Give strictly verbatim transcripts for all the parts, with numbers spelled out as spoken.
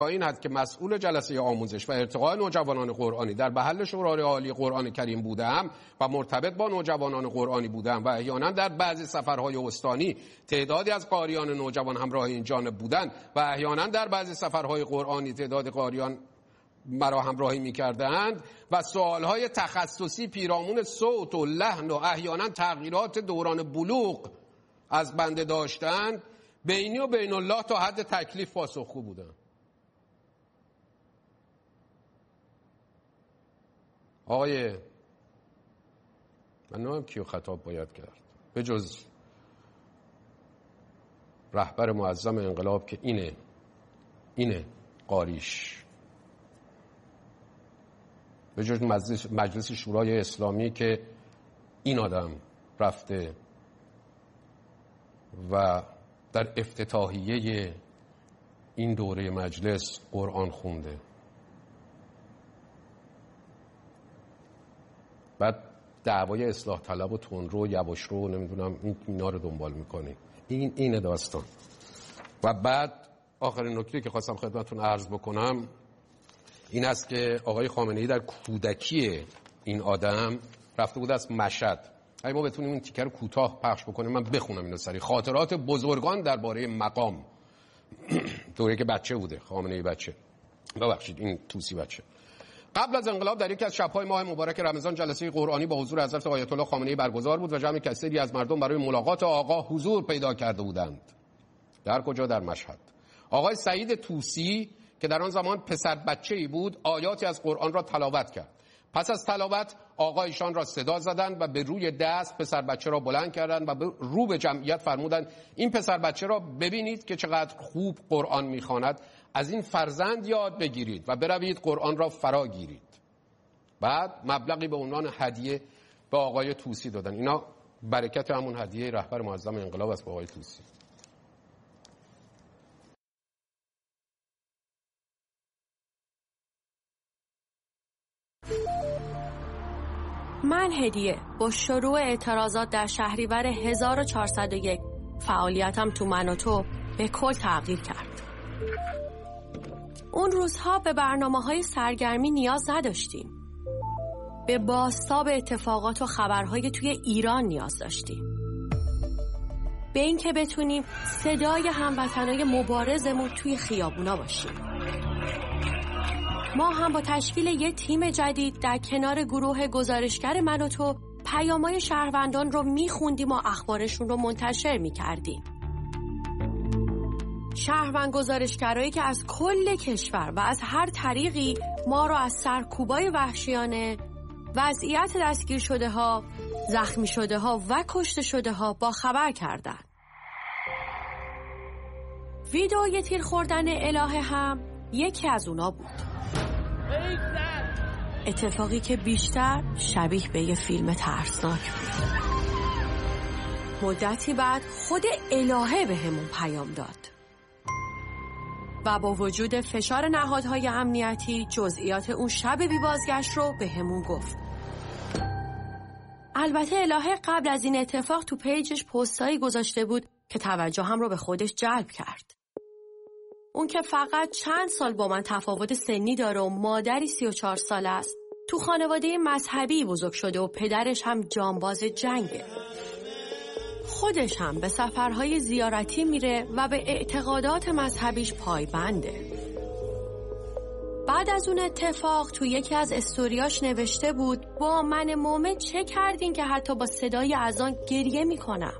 این حد که مسئول جلسه آموزش و ارتقاء نوجوانان قرآنی در محل شورای عالی قرآن کریم بودم و مرتبط با نوجوانان قرآنی بودم و احیانا در بعضی سفرهای استانی تعدادی از قاریان نوجوان همراه این جانب بودند و احیانا در بعضی سفرهای قرآنی تعداد قاریان مرا همراهی می‌کردند و سوالهای تخصصی پیرامون صوت و لحن و احیانا تغییرات دوران بلوغ از بنده داشتند، بینی و بین الله تا حد تکلیف پاسخگو بودم. آقای من نمیم کیو خطاب باید کرد به جز رهبر معظم انقلاب که اینه اینه قاریش، به جز مجلس, مجلس شورای اسلامی که این آدم رفته و در افتتاحیه این دوره مجلس قرآن خونده. بعد دعوای اصلاح طلب و تندرو و یواشرو نمیدونم این اینا رو دنبال میکنی. این اینه داستان. و بعد آخرین نکته که خواستم خدمتتون عرض بکنم این است که آقای خامنه‌ای در کودکی این آدم رفته بود از مشهد. اگه ما بتونیم این تیکر کوتاه پخش بکنیم من بخونم اینو سریع. خاطرات بزرگان درباره مقام. دوره که بچه بوده، خامنه‌ای بچه، ببخشید این طوسی بچه. قبل از انقلاب در یکی از شب‌های ماه مبارک رمضان جلسه قرآنی با حضور حضرت آیت الله خامنه‌ای برگزار بود و جمع کثیری از مردم برای ملاقات آقا حضور پیدا کرده بودند. در کجا؟ در مشهد. آقای سعید طوسی که در آن زمان پسر بچه‌ای بود آیاتی از قرآن را تلاوت کرد. پس از تلاوت آقا ایشان را صدا زدند و به روی دست پسر بچه را بلند کردند و به رو به جمعیت فرمودند این پسر بچه را ببینید که چقدر خوب قرآن می‌خواند، از این فرزند یاد بگیرید و بروید قرآن را فرا گیرید. بعد مبلغی به عنوان هدیه به آقای طوسی دادن. اینا برکت همون هدیه رهبر معظم انقلاب است به آقای طوسی. من هدیه با شروع اعتراضات در شهریور هزار و چهارصد و یک فعالیتم تو من و تو به کل تغییر کرد. اون روزها به برنامه‌های سرگرمی نیاز نداشتیم. به بازتاب اتفاقات و خبرهای توی ایران نیاز داشتیم. به این که بتونیم صدای هموطنای مبارزمون توی خیابونا باشیم. ما هم با تشکیل یه تیم جدید در کنار گروه گزارشگر من و تو پیام‌های شهروندان رو میخوندیم و اخبارشون رو منتشر میکردیم. شهروند گزارشگرایی که از کل کشور و از هر طریقی ما رو از سرکوبای وحشیانه، وضعیت دستگیر شده ها، زخمی شده ها و کشته شده ها با خبر کردن. ویدئوی تیر خوردن الهه هم یکی از اونا بود. اتفاقی که بیشتر شبیه به یه فیلم ترسناک بود. مدتی بعد خود الهه به همون پیام داد و با وجود فشار نهادهای امنیتی جزئیات اون شب بی بازگشت رو به همون گفت. البته الهه قبل از این اتفاق تو پیجش پستایی گذاشته بود که توجه هم رو به خودش جلب کرد. اون که فقط چند سال با من تفاوت سنی داره و مادری سی و چهار ساله است، تو خانواده مذهبی بزرگ شده و پدرش هم جانباز جنگه. خودش هم به سفرهای زیارتی میره و به اعتقادات مذهبیش پایبنده. بعد از اون اتفاق تو یکی از استوریاش نوشته بود با من مومن چه کردین که حتی با صدای اذان گریه میکنم.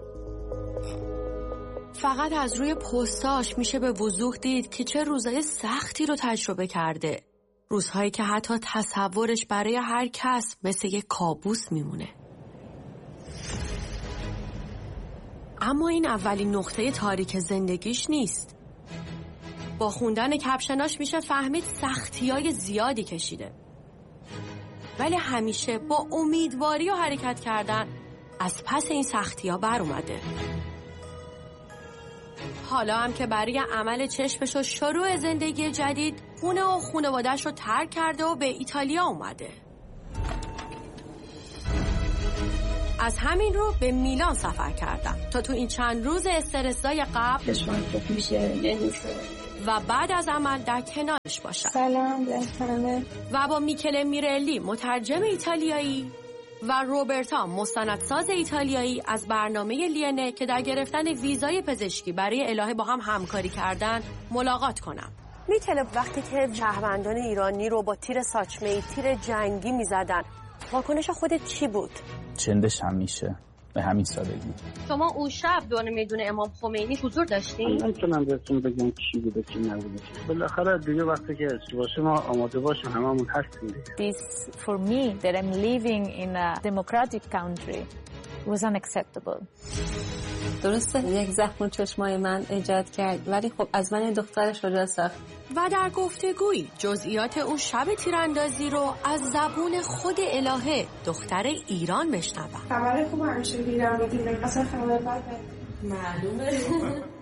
فقط از روی پستاش میشه به وضوح دید که چه روزهای سختی رو تجربه کرده. روزهایی که حتی تصورش برای هر کس مثل یک کابوس میمونه. اما این اولین نقطه تاریک زندگیش نیست. با خوندن کپشناش میشه فهمید سختیای زیادی کشیده. ولی همیشه با امیدواری و حرکت کردن از پس این سختی‌ها بر اومده. حالا هم که برای عمل چشمش و شروع زندگی جدید خونه و خانواده‌اش رو ترک کرده و به ایتالیا اومده. از همین رو به میلان سفر کردم تا تو این چند روز استرسای قبل کشمن خوب میشه، نمیشه و بعد از عمل در کنارش باشم. سلام بهتره. و با میکل میرلی مترجم ایتالیایی و روبرتا مستندساز ایتالیایی از برنامه لینه که در گرفتن ویزای پزشکی برای الهه با هم همکاری کردن ملاقات کنم. میکل، وقتی که شهروندان ایرانی رو با تیر ساچمه‌ای، تیر جنگی میزدن، واکنش خودت چی بود؟ چندش هم میشه به همین سادگی. شما اون شب دور میدون امام خمینی حضور داشتین؟ نمیتونم بهتون بگم چی بوده چی نبوده. بالاخره دیگه وقتی که باشه ما آماده باشیم هممون هستیم دیگه. This for me that I'm living in a democratic country was unacceptable. درسته یک زخم چشمای من ایجاد کرد، ولی خب از من دختر شجاع ساخت. و در گفتگوی جزئیات اون شب تیراندازی رو از زبون خود الهه دختر ایران بشنوم. خبر خوب همیشه بیرم میدیم، اصلا خبر بد معلومه.